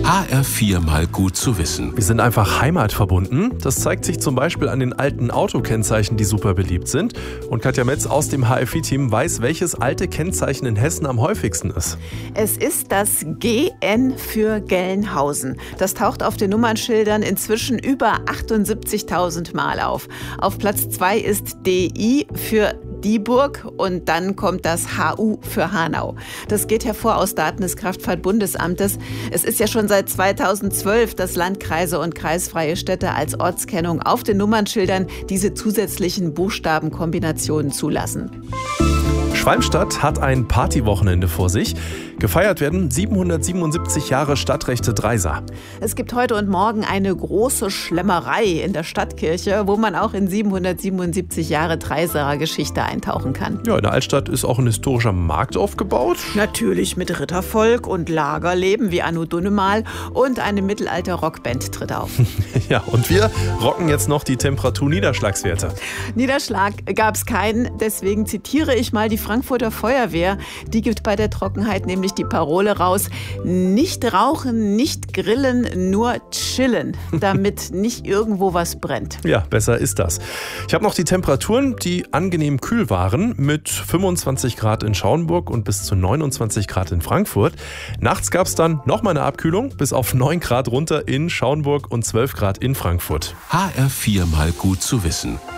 HR4 mal gut zu wissen. Wir sind einfach heimatverbunden. Das zeigt sich zum Beispiel an den alten Autokennzeichen, die super beliebt sind. Und Katja Metz aus dem HR4-Team weiß, welches alte Kennzeichen in Hessen am häufigsten ist. Es ist das GN für Gelnhausen. Das taucht auf den Nummernschildern inzwischen über 78.000 Mal auf. Auf Platz 2 ist DI für Dieburg und dann kommt das HU für Hanau. Das geht hervor aus Daten des Kraftfahrtbundesamtes. Es ist ja schon seit 2012, dass Landkreise und kreisfreie Städte als Ortskennung auf den Nummernschildern diese zusätzlichen Buchstabenkombinationen zulassen. Schwalmstadt hat ein Partywochenende vor sich. Gefeiert werden 777 Jahre Stadtrechte Dreisa. Es gibt heute und morgen eine große Schlemmerei in der Stadtkirche, wo man auch in 777 Jahre Dreisaer Geschichte eintauchen kann. Ja, in der Altstadt ist auch ein historischer Markt aufgebaut. Natürlich mit Rittervolk und Lagerleben wie Anno Dunnemal und eine Mittelalter-Rockband tritt auf. Ja, und wir rocken jetzt noch die Temperatur-Niederschlagswerte. Niederschlag gab es keinen, deswegen zitiere ich mal die Frankfurter Feuerwehr. Die gibt bei der Trockenheit nämlich die Parole raus: Nicht rauchen, nicht grillen, nur chillen, damit nicht irgendwo was brennt. Ja, besser ist das. Ich habe noch die Temperaturen, die angenehm kühl waren, mit 25 Grad in Schauenburg und bis zu 29 Grad in Frankfurt. Nachts gab es dann nochmal eine Abkühlung, bis auf 9 Grad runter in Schauenburg und 12 Grad in Frankfurt. HR4 mal gut zu wissen.